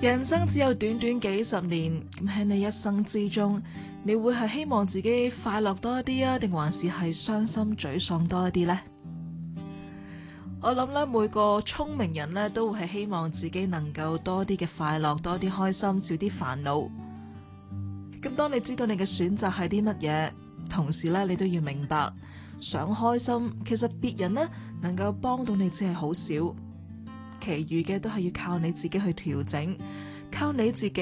人生只有短短幾十年，咁喺你一生之中，你會係希望自己快樂多一啲啊，定還是係傷心沮喪多一啲呢？我諗咧，每個聰明人咧都會係希望自己能夠多啲嘅快樂，多啲開心，少啲煩惱。咁當你知道你嘅選擇係啲乜嘢，同時咧你都要明白，想開心，其實別人呢能夠幫到你只係好少。其餘嘅都係要靠你自己去調整，靠你自己